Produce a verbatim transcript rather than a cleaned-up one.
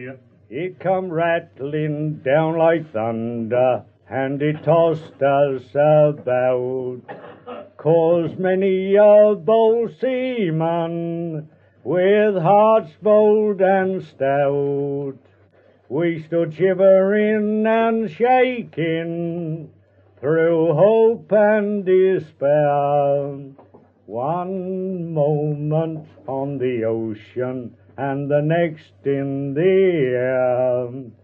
It come rattling down like thunder, and it tossed us about, caused many a bold seaman with hearts bold and stout. We stood shivering and shaking through hope and despair. One moment on the ocean and the next in the air.